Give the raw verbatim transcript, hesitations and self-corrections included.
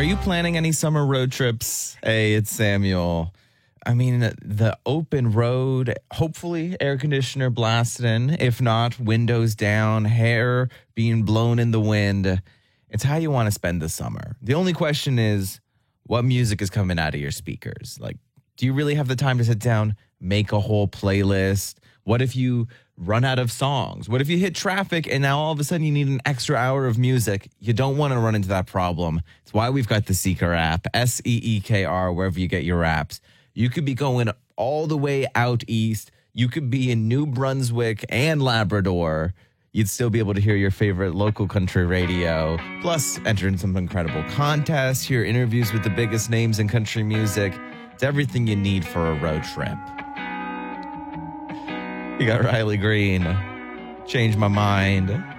Are you planning any summer road trips? Hey, it's Samuel. I mean, the open road, hopefully air conditioner blasted in. If not, windows down, hair being blown in the wind. It's how you want to spend the summer. The only question is, what music is coming out of your speakers? Like, do you really have the time to sit down, make a whole playlist? What if you run out of songs? What if you hit traffic and now all of a sudden you need an extra hour of music? You don't want to run into that problem. It's why we've got the Seeker app, S E E K R, wherever you get your apps. You could be going all the way out east. You could be in New Brunswick and Labrador. You'd still be able to hear your favorite local country radio. Plus, enter in some incredible contests, hear interviews with the biggest names in country music. It's everything you need for a road trip. You got Riley Green, Change My Mind.